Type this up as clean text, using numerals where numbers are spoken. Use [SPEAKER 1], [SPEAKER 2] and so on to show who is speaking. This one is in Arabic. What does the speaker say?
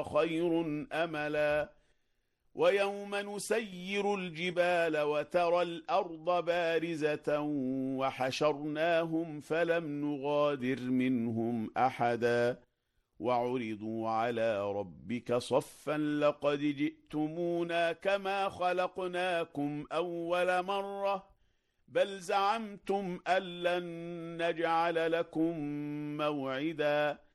[SPEAKER 1] خير أملا ويوم نسير الجبال وترى الأرض بارزة وحشرناهم فلم نغادر منهم أحدا وعرضوا على ربك صفا لقد جئتمونا كما خلقناكم أول مرة بل زعمتم أن لن نجعل لكم موعدا